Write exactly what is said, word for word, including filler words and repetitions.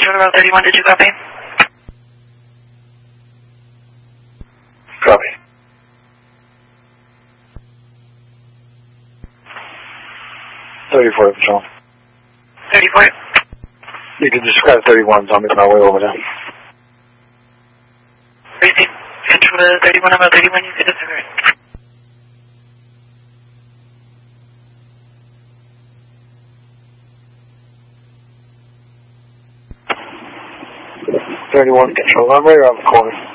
Central Route thirty-one, did you copy? Copy. thirty-four, Patrol. thirty-four. You can describe thirty-one, so I'm making my way over there. Received. Central Route thirty-one, about thirty-one, you can disregard. thirty-one, Control, I'm right around the corner.